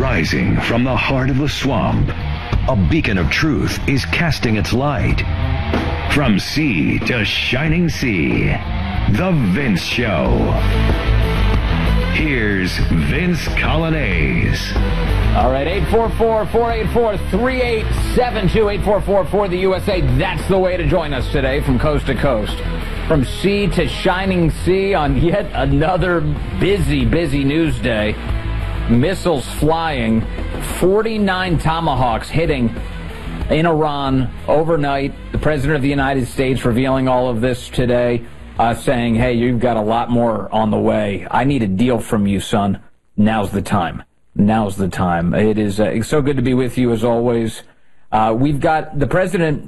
Rising from the heart of the swamp, a beacon of truth is casting its light. From sea to shining sea, The Vince Show. Here's Vince Coglianese. All right, 844-484-3872, 844 the USA. That's the way to join us today from coast to coast. From sea to shining sea on yet another busy news day. Missiles flying, 49 Tomahawks hitting in Iran overnight. The President of the United States revealing all of this today, saying, hey, you've got a lot more on the way. I need a deal from you, son. Now's the time. Now's the time. It is so good to be with you as always. We've got the president